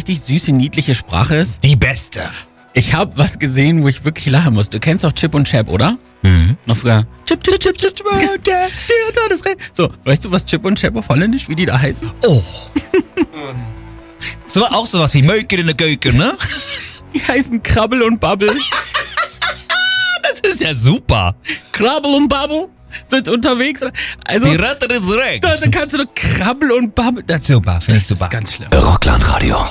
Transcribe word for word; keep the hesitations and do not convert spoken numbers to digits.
richtig süße, niedliche Sprache ist? Die beste. Ich habe was gesehen, wo ich wirklich lachen muss. Du kennst auch Chip und Chap, oder? Mhm. Noch früher. Chip, Chip, Chip, Chip, Chip, Chip, das Recht. So, weißt du, was Chip und Chap auf Holländisch, wie die da heißen? Oh. So auch sowas wie Möken in der Göken, ne? Die heißen Krabbel und Babbel. Das ist ja super. Krabbel und Babbel sind unterwegs. Also, Die Ratte ist rechts. da, da kannst du doch Krabbel und Babbel. Das, Super, finde ich das super. ist ganz schlimm. Rockland Radio.